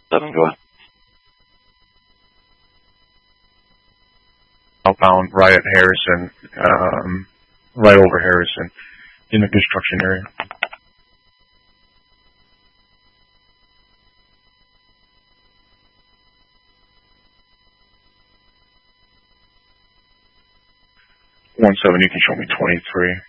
7, go ahead. Outbound right at Harrison, right over Harrison, in the construction area. You can show me 23.